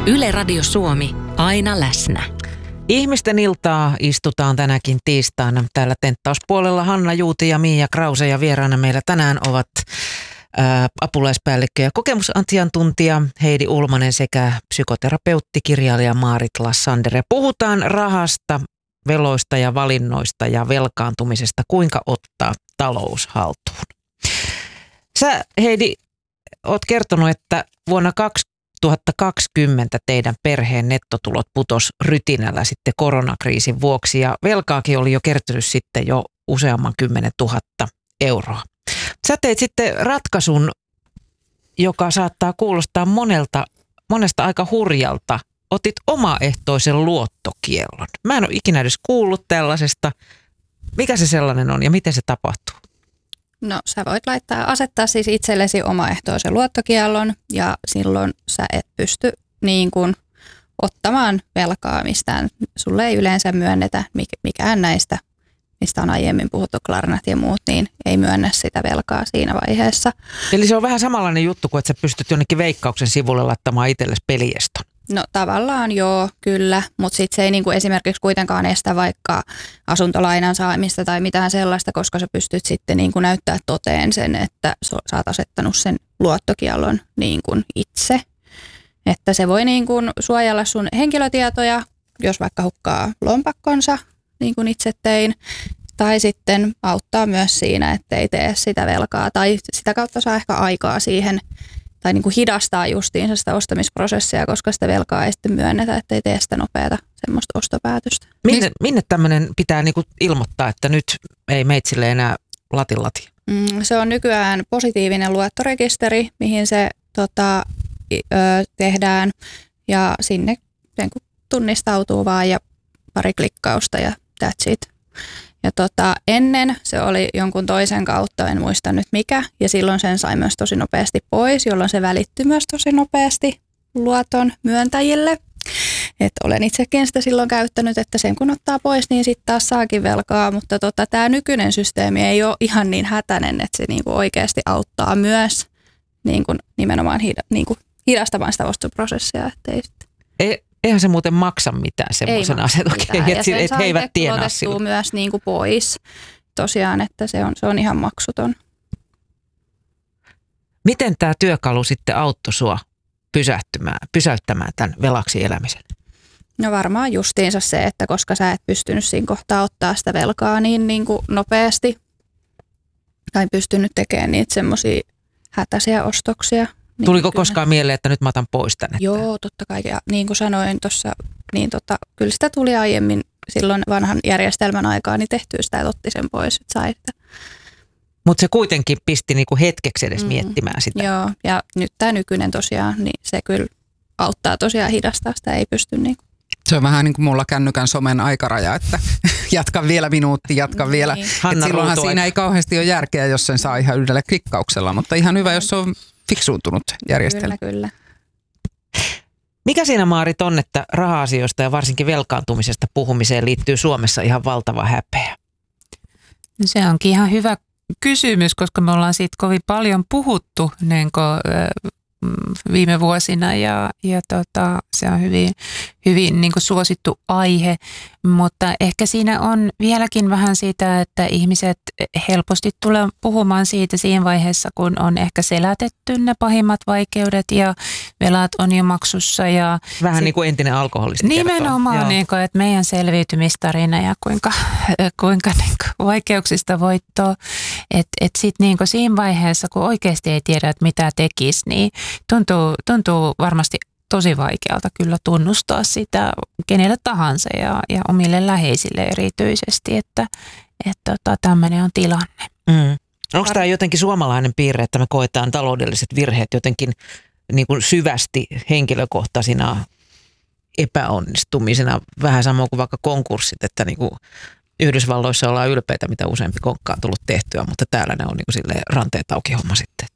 Yle Radio Suomi, aina läsnä. Ihmisten iltaa istutaan tänäkin tiistaina. Täällä tenttauspuolella Hanna Juuti ja Miia Krause ja vieraana meillä tänään ovat apulaispäällikkö ja kokemusasiantuntija Heidi Ulmanen sekä psykoterapeutti, kirjailija Maarit Lassander. Ja puhutaan rahasta, veloista ja valinnoista ja velkaantumisesta, kuinka ottaa talous haltuun. Sä, Heidi, oot kertonut, että vuonna 2020 teidän perheen nettotulot putos rytinällä sitten koronakriisin vuoksi ja velkaakin oli jo kertynyt sitten jo useamman 10 000 euroa. Sä teit sitten ratkaisun, joka saattaa kuulostaa monesta aika hurjalta. Otit omaehtoisen luottokiellon. Mä en ole ikinä edes kuullut tällaisesta. Mikä se sellainen on ja miten se tapahtuu? No sä voit asettaa siis itsellesi omaehtoisen luottokiellon ja silloin sä et pysty niin kuin ottamaan velkaa mistään. Sulle ei yleensä myönnetä mikään näistä, mistä on aiemmin puhuttu, Klarnat ja muut, niin ei myönnä sitä velkaa siinä vaiheessa. Eli se on vähän samanlainen juttu kuin, että sä pystyt jonnekin Veikkauksen sivulle laittamaan itsellesi pelieston. No tavallaan joo, kyllä, mutta sitten se ei niinku esimerkiksi kuitenkaan estä vaikka asuntolainan saamista tai mitään sellaista, koska sä pystyt sitten niinku näyttää toteen sen, että sä oot asettanut sen luottokiellon niinku itse. Että se voi niinku suojella sun henkilötietoja, jos vaikka hukkaa lompakkonsa, niin kuin itse tein, tai sitten auttaa myös siinä, ettei tee sitä velkaa, tai sitä kautta saa ehkä aikaa siihen, tai niin kuin hidastaa justiinsa sitä ostamisprosessia, koska sitä velkaa ei sitten myönnetä, ettei tee sitä nopeata semmoista ostopäätöstä. Minne tämmöinen pitää niin kuin ilmoittaa, että nyt ei meitsille enää lati? Se on nykyään positiivinen luottorekisteri, mihin se tehdään, ja sinne tunnistautuu vaan ja pari klikkausta ja that's it. Ja ennen se oli jonkun toisen kautta, en muista nyt mikä, ja silloin sen sai myös tosi nopeasti pois, jolloin se välittyi myös tosi nopeasti luoton myöntäjille. Että olen itsekin sitä silloin käyttänyt, että sen kun ottaa pois, niin sitten taas saakin velkaa, mutta tämä nykyinen systeemi ei ole ihan niin hätäinen, että se niinku oikeasti auttaa myös niinku nimenomaan hidastamaan sitä ostoprosessia, ettei sitten. Eihän se muuten maksa mitään semmoisen asetuksen, että he eivät tienaa silloin. Myös niin kuin pois tosiaan, että se on ihan maksuton. Miten tämä työkalu sitten auttoi sua pysäyttämään tämän velaksi elämisen? No varmaan justiinsa se, että koska sä et pystynyt siinä kohtaa ottaa sitä velkaa niin kuin nopeasti tai pystynyt tekemään niitä semmoisia hätäisiä ostoksia. Niin tuliko koskaan mieleen, että nyt mä otan pois tänne? Joo, totta kai. Ja niin kuin sanoin tuossa, niin kyllä sitä tuli aiemmin silloin vanhan järjestelmän aikaa, niin tehtyä sitä, että otti sen pois, että sai sitä. Mutta se kuitenkin pisti niinku hetkeksi edes miettimään sitä. Joo, ja nyt tämä nykyinen tosiaan, niin se kyllä auttaa tosiaan hidastaa sitä, ei pysty niin kuin. Se on vähän niin kuin mulla kännykän somen aikaraja, että jatkan vielä minuutti, vielä. Niin. Silloinhan siinä ei kauheasti ole järkeä, jos sen saa ihan yhdellä klikkauksella, mutta ihan hyvä, jos se on fiksuuntunut järjestelmä. Kyllä. Mikä siinä, Maarit, on, että raha-asioista ja varsinkin velkaantumisesta puhumiseen liittyy Suomessa ihan valtava häpeä? No se onkin ihan hyvä kysymys, koska me ollaan siitä kovin paljon puhuttu viime vuosina ja se on hyvin niin kuin suosittu aihe, mutta ehkä siinä on vieläkin vähän sitä, että ihmiset helposti tulee puhumaan siitä siinä vaiheessa, kun on ehkä selätetty ne pahimmat vaikeudet ja velat on jo maksussa. Ja vähän niin kuin entinen alkoholisti nimenomaan, niin kuin, että meidän selviytymistarina ja kuinka niin kuin vaikeuksista voittoa, että sitten niin kuin siinä vaiheessa, kun oikeasti ei tiedä, että mitä tekisi, niin tuntuu varmasti tosi vaikealta kyllä tunnustaa sitä kenelle tahansa ja omille läheisille erityisesti, että tämmöinen on tilanne. Onko tämä jotenkin suomalainen piirre, että me koetaan taloudelliset virheet jotenkin niin kuin syvästi henkilökohtaisina epäonnistumisena, vähän samoin kuin vaikka konkurssit, että niin kuin Yhdysvalloissa ollaan ylpeitä, mitä useampi konkka on tullut tehtyä, mutta täällä ne on niin kuin silleen ranteet auki homma sitten.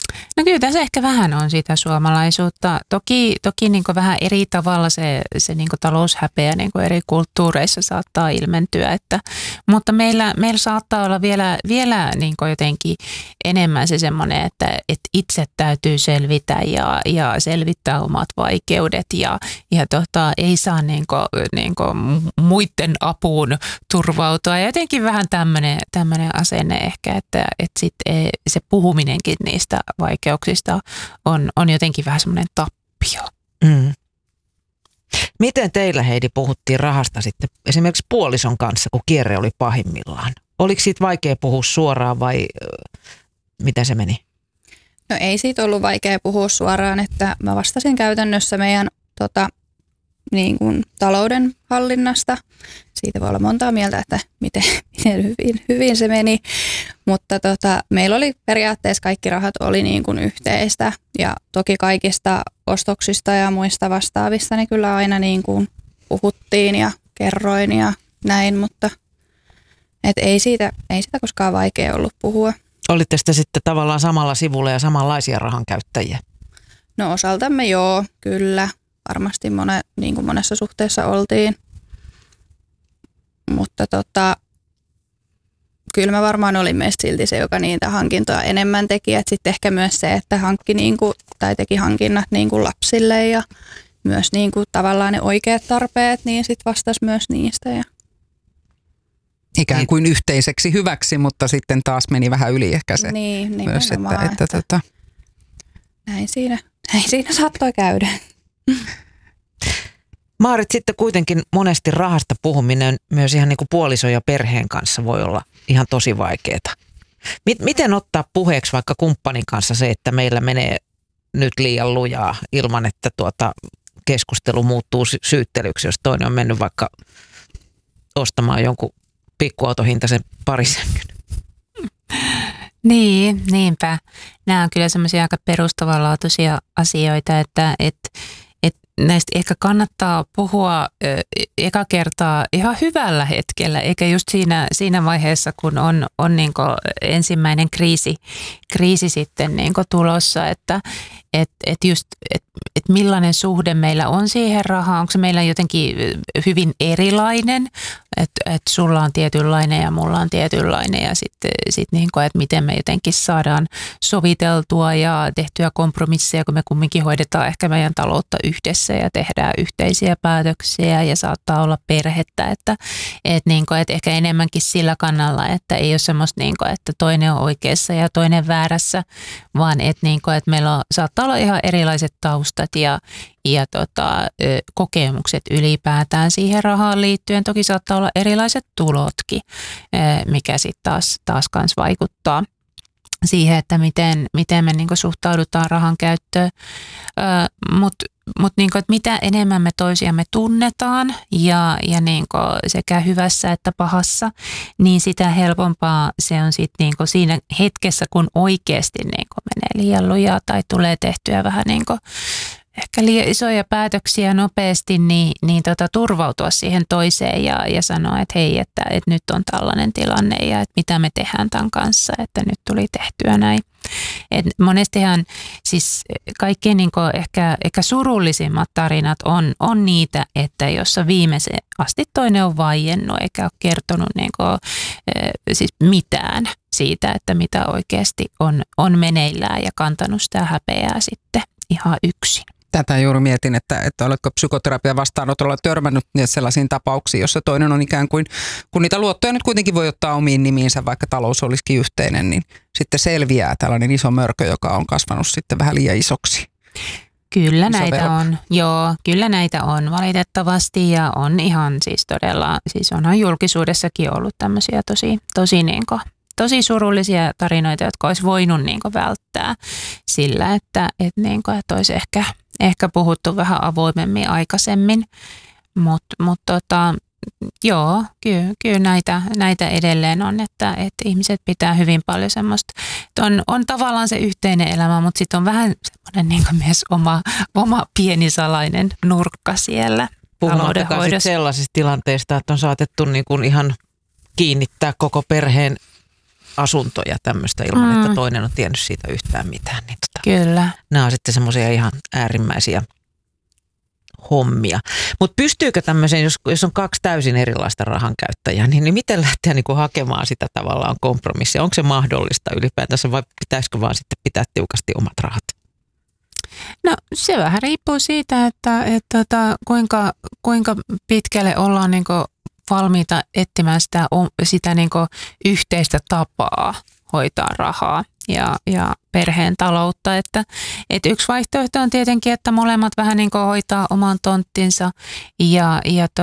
No kyllä tässä ehkä vähän on sitä suomalaisuutta. Toki niin kuin vähän eri tavalla se niin kuin taloushäpeä niin kuin eri kulttuureissa saattaa ilmentyä. Mutta meillä saattaa olla vielä niin kuin jotenkin enemmän se semmoinen, että itse täytyy selvitä ja selvittää omat vaikeudet ja ei saa niin kuin muiden apuun turvautua. Ja jotenkin vähän tämmöinen asenne ehkä, että sitten se puhuminenkin niistä vaikeuksista on jotenkin vähän semmoinen tappio. Mm. Miten teillä, Heidi, puhuttiin rahasta sitten esimerkiksi puolison kanssa, kun kierre oli pahimmillaan? Oliko siitä vaikea puhua suoraan vai miten se meni? No ei siitä ollut vaikea puhua suoraan, että mä vastasin käytännössä meidän niin kuin talouden hallinnasta. Siitä voi olla montaa mieltä, että miten hyvin se meni, mutta meillä oli periaatteessa kaikki rahat oli niin kuin yhteistä ja toki kaikista ostoksista ja muista vastaavista niin kyllä aina niin kuin puhuttiin ja kerroin ja näin, mutta ei siitä koskaan vaikea ollut puhua. Olitte sitten tavallaan samalla sivulla ja samanlaisia rahan käyttäjiä? No osaltamme joo, kyllä. Varmasti niin kuin monessa suhteessa oltiin, mutta kyllä mä varmaan olin meistä silti se, joka niitä hankintoja enemmän teki. Sitten ehkä myös se, että hankki niin kuin, tai teki hankinnat niin kuin lapsille ja myös niin kuin tavallaan ne oikeat tarpeet, niin sitten vastasi myös niistä. Ja ikään kuin yhteiseksi hyväksi, mutta sitten taas meni vähän yli ehkä se niin, myös, että näin siinä saattoi käydä. Maarit, sitten kuitenkin monesti rahasta puhuminen myös ihan niin kuin puolison ja perheen kanssa voi olla ihan tosi vaikeaa. Miten ottaa puheeksi vaikka kumppanin kanssa se, että meillä menee nyt liian lujaa ilman, että keskustelu muuttuu syyttelyksi, jos toinen on mennyt vaikka ostamaan jonkun pikkuautohintaisen parisängyn? Niin, niinpä. Nämä on kyllä semmoisia aika perustavanlaatuisia asioita, että näistä ehkä kannattaa puhua eka kertaa ihan hyvällä hetkellä, eikä just siinä vaiheessa, kun on niin kuin ensimmäinen kriisi sitten niin kuin tulossa, että millainen suhde meillä on siihen rahaan, onko se meillä jotenkin hyvin erilainen, että sulla on tietynlainen ja mulla on tietynlainen ja sitten niin kuin, että miten me jotenkin saadaan soviteltua ja tehtyä kompromisseja, kun me kumminkin hoidetaan ehkä meidän taloutta yhdessä ja tehdään yhteisiä päätöksiä ja saattaa olla perhettä, että ehkä enemmänkin sillä kannalla, että ei ole semmoista, niin kuin, että toinen on oikeassa ja toinen väärässä, vaan että meillä saattaa olla ihan erilaiset taustat ja kokemukset ylipäätään siihen rahaan liittyen. Toki saattaa olla erilaiset tulotkin, mikä sitten taas kans vaikuttaa siihen, että miten me niinku suhtaudutaan rahan käyttöön. Mutta niinku, että mitä enemmän me toisiamme tunnetaan ja niinku sekä hyvässä että pahassa, niin sitä helpompaa se on sitten niinku siinä hetkessä, kun oikeasti niinku menee liian lujaa tai tulee tehtyä vähän niinku ehkä liian isoja päätöksiä nopeasti, niin turvautua siihen toiseen ja sanoa, että hei, että nyt on tällainen tilanne ja että mitä me tehdään tämän kanssa, että nyt tuli tehtyä näin. Et monestihan siis kaikkein niin ehkä surullisimmat tarinat on niitä, että jossa viimeisen asti toinen on vaiennut eikä ole kertonut siis mitään siitä, että mitä oikeasti on meneillään ja kantanut sitä häpeää sitten ihan yksin. Tätä juuri mietin, että oletko psykoterapian vastaanotolla törmännyt sellaisiin tapauksiin, jossa toinen on ikään kuin, kun niitä luottoja nyt kuitenkin voi ottaa omiin nimiinsä, vaikka talous olisikin yhteinen, niin sitten selviää tällainen iso mörkö, joka on kasvanut sitten vähän liian isoksi. Kyllä näitä on, joo, kyllä näitä on valitettavasti ja on ihan siis todella, siis onhan julkisuudessakin ollut tämmöisiä tosi surullisia tarinoita, jotka olisi voinut välttää sillä, että olisi ehkä puhuttu vähän avoimemmin aikaisemmin, mutta joo, kyllä näitä edelleen on, että ihmiset pitää hyvin paljon semmoista, on tavallaan se yhteinen elämä, mutta sitten on vähän semmoinen myös oma pieni salainen nurkka siellä taloudenhoidossa. Sellaisista tilanteista, että on saatettu ihan kiinnittää koko perheen asuntoja tämmöistä ilman, että toinen on tiennyt siitä yhtään mitään. Niin Kyllä. nämä on sitten semmoisia ihan äärimmäisiä hommia. Mutta pystyykö tämmöiseen, jos on kaksi täysin erilaista rahankäyttäjää, niin miten lähteä niin kuin hakemaan sitä tavallaan kompromissia? Onko se mahdollista ylipäätänsä vai pitäisikö vaan sitten pitää tiukasti omat rahat? No se vähän riippuu siitä, että kuinka pitkälle ollaan niin kuin valmiita etsimään sitä niin kuin yhteistä tapaa hoitaa rahaa ja perheen taloutta. Että yksi vaihtoehto on tietenkin, että molemmat vähän niin kuin hoitaa oman tonttinsa ja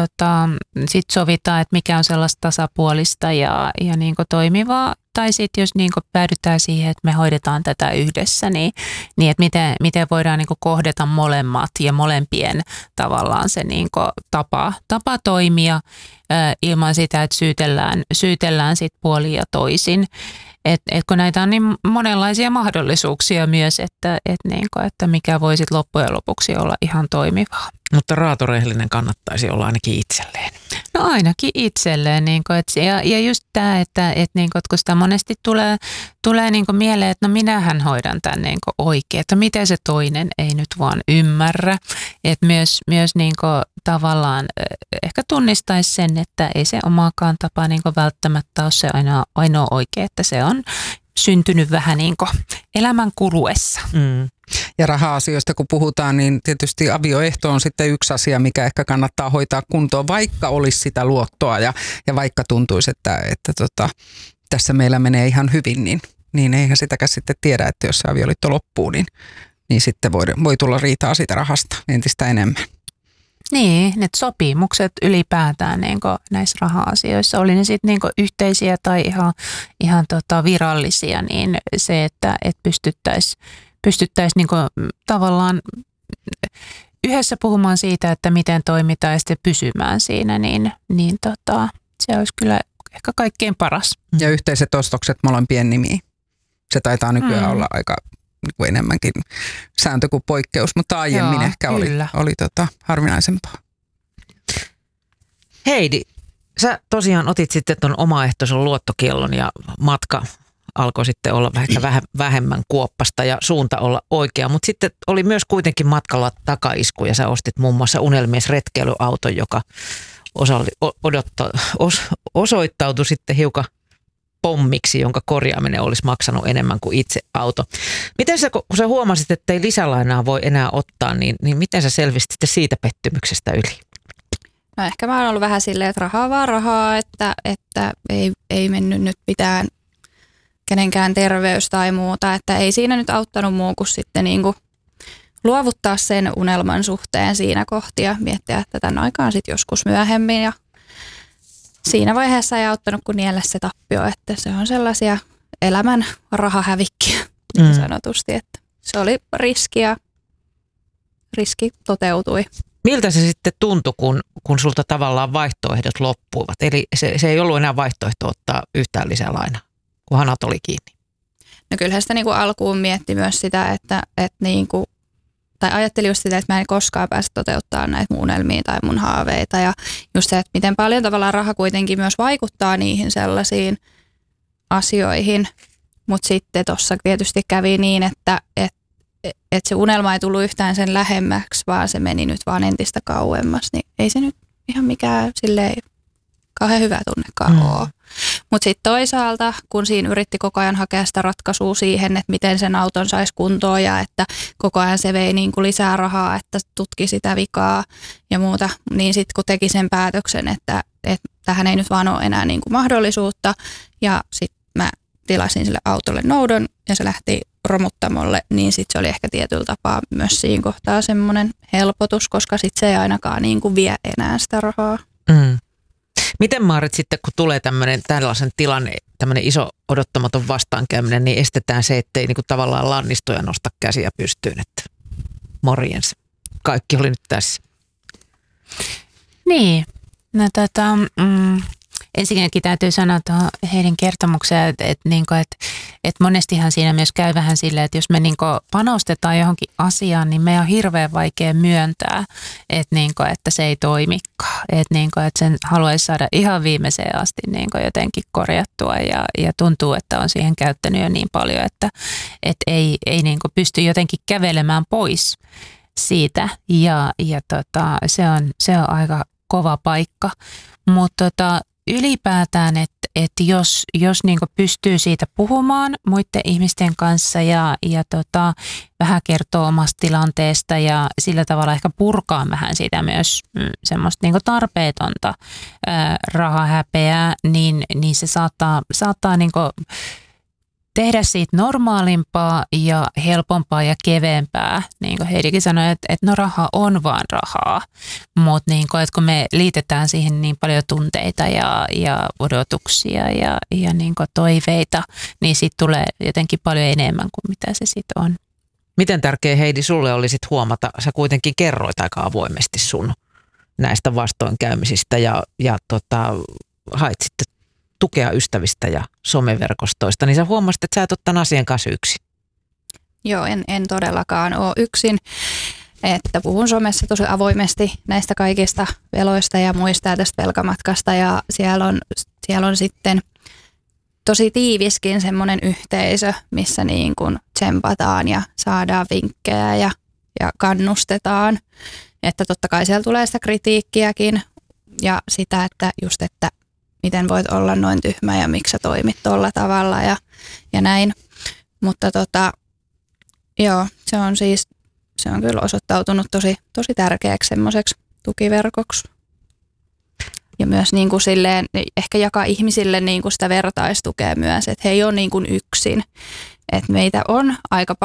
sitten sovitaan, että mikä on sellaista tasapuolista ja niin kuin toimivaa. Tai sitten jos niin kuin päädytään siihen, että me hoidetaan tätä yhdessä, niin että miten voidaan niin kuin kohdata molemmat ja molempien tavallaan se niin kuin tapa toimia ilman sitä, että syytellään sit puolin ja toisin. Et kun näitä on niin monenlaisia mahdollisuuksia myös, että mikä voi sit loppujen lopuksi olla ihan toimivaa. Mutta raatorehellinen kannattaisi olla ainakin itselleen. No ainakin itselleen. Ja just tämä, että kun sitä monesti tulee mieleen, että no minähän hoidan tämän oikein, että miten se toinen ei nyt vaan ymmärrä. Että myös tavallaan ehkä tunnistaisi sen, että ei se omaakaan tapa välttämättä ole se ainoa oikea, että se on syntynyt vähän elämän kuluessa. Ja raha-asioista kun puhutaan, niin tietysti avioehto on sitten yksi asia, mikä ehkä kannattaa hoitaa kuntoon, vaikka olisi sitä luottoa ja vaikka tuntuisi, että tässä meillä menee ihan hyvin, niin eihän sitäkään sitten tiedä, että jos se avioliitto loppuu, niin sitten voi tulla riitaa siitä rahasta entistä enemmän. Niin, ne sopimukset ylipäätään näissä raha-asioissa, oli ne sitten yhteisiä tai ihan virallisia, niin se, että pystyttäisiin tavallaan yhdessä puhumaan siitä, että miten toimitaan ja sitten pysymään siinä, niin se olisi kyllä ehkä kaikkein paras. Ja yhteiset ostokset molempien nimiin. Se taitaa nykyään olla aika enemmänkin sääntö kuin poikkeus, mutta aiemmin ehkä oli harvinaisempaa. Heidi, sä tosiaan otit sitten tuon omaehtoisen luottokiellon ja matka alkoi sitten olla vähän vähemmän kuoppasta ja suunta olla oikea, mutta sitten oli myös kuitenkin matkalla takaisku ja sä ostit muun muassa Unelmies retkeilyauton, joka osoittautui sitten hiukan pommiksi, jonka korjaaminen olisi maksanut enemmän kuin itse auto. Miten sä, kun sä huomasit, että ei lisälainaa voi enää ottaa, niin miten sä selvisit siitä pettymyksestä yli? No ehkä mä oon ollut vähän silleen, että rahaa vaan rahaa, että ei mennyt nyt mitään kenenkään terveys tai muuta, että ei siinä nyt auttanut muu kuin sitten luovuttaa sen unelman suhteen siinä kohti ja miettiä, että tämän aikaan sitten joskus myöhemmin ja siinä vaiheessa ei auttanut kuin niellä se tappio, että se on sellaisia elämän rahahävikkiä niin sanotusti, että se oli riski ja riski toteutui. Miltä se sitten tuntui, kun sulta tavallaan vaihtoehdot loppuivat? Eli se ei ollut enää vaihtoehto ottaa yhtään lisää lainaa, kun hanat oli kiinni. No kyllähän sitä alkuun mietti myös sitä, tai ajattelin just sitä, että mä en koskaan pääse toteuttamaan näitä mun unelmia tai mun haaveita. Ja just se, että miten paljon tavallaan raha kuitenkin myös vaikuttaa niihin sellaisiin asioihin. Mutta sitten tuossa tietysti kävi niin, että se unelma ei tullut yhtään sen lähemmäksi, vaan se meni nyt vaan entistä kauemmas. Niin ei se nyt ihan mikään silleen kauhean hyvä tunnekaan ole. Mutta sitten toisaalta, kun siinä yritti koko ajan hakea sitä ratkaisua siihen, että miten sen auton saisi kuntoon ja että koko ajan se vei lisää rahaa, että tutki sitä vikaa ja muuta, niin sitten kun teki sen päätöksen, että tähän ei nyt vaan ole enää mahdollisuutta ja sitten mä tilasin sille autolle noudon ja se lähti romuttamolle, niin sitten se oli ehkä tietyllä tapaa myös siinä kohtaa semmoinen helpotus, koska sitten se ei ainakaan vie enää sitä rahaa. Miten Maarit sitten, kun tulee tällaisen tilanne, tämmöinen iso odottamaton vastaankäyminen, niin estetään se, ettei tavallaan lannistuja nosta käsiä pystyyn, että morjens. Kaikki oli nyt tässä. Niin, no ensinnäkin täytyy sanoa tuohon Heidin kertomukseen, että monestihan siinä myös käy vähän silleen, että jos me niinku panostetaan johonkin asiaan, niin meidän on hirveän vaikea myöntää, että se ei toimikaan. Että sen haluaisi saada ihan viimeiseen asti jotenkin korjattua ja tuntuu, että on siihen käyttänyt jo niin paljon, että ei pysty jotenkin kävelemään pois siitä ja se on aika kova paikka, mutta ylipäätään, että jos niinku pystyy siitä puhumaan muiden ihmisten kanssa ja vähän kertoo omasta tilanteesta ja sillä tavalla ehkä purkaa vähän sitä myös semmoista niinku tarpeetonta rahahäpeää, niin se saattaa niinku tehdä siitä normaalimpaa ja helpompaa ja keveämpää. Niin kuin Heidikin sanoi, että no raha on vaan rahaa, mutta niin kuin, että kun me liitetään siihen niin paljon tunteita ja odotuksia ja niin kuin toiveita, niin siitä tulee jotenkin paljon enemmän kuin mitä se sitten on. Miten tärkeä, Heidi, sulle olisi huomata, sä kuitenkin kerroit aika avoimesti sun näistä vastoinkäymisistä ja hait sitten tukea ystävistä ja someverkostoista, niin sä huomasit, että sä et ole tämän asian kanssa yksin. Joo, en todellakaan ole yksin. Että puhun somessa tosi avoimesti näistä kaikista veloista ja muista ja tästä velkamatkasta ja siellä on sitten tosi tiiviskin semmoinen yhteisö, missä niin kuin tsempataan ja saadaan vinkkejä ja kannustetaan. Että totta kai siellä tulee sitä kritiikkiäkin ja sitä, että miten voit olla noin tyhmä ja miksi sä toimit tolla tavalla ja näin. Mutta joo, se on kyllä osoittautunut tosi tärkeäksi semmoiseksi tukiverkoksi. Ja myös niin kuin silleen, ehkä jakaa ihmisille niin kuin sitä vertaistukea myös, että he ei ole niin kuin yksin. Että meitä on aika